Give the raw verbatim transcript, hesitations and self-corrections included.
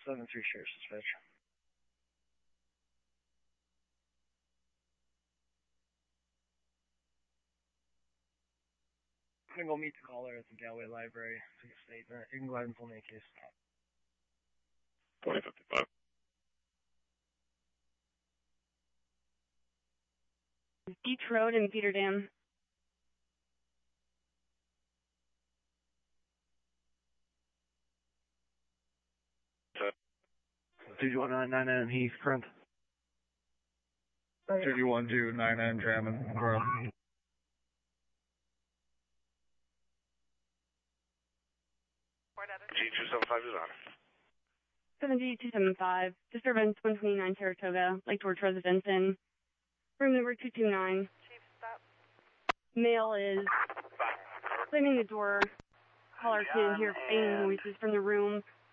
seven three Sheriff's Dispatch. I'm gonna go meet the caller at the Galway Library, take a statement. You can go ahead and pull me a case. twenty fifty-five. Beach Road in Peterdam. two one nine nine N Heath, current. two one two nine N Drammen, current. G two seven five is on. seven G two seven five, disturbance one twenty-nine Saratoga, Lake George Residence Inn. Room number two two nine. Chief, stop. Male is slamming the door. Caller can hear faint noises from the room.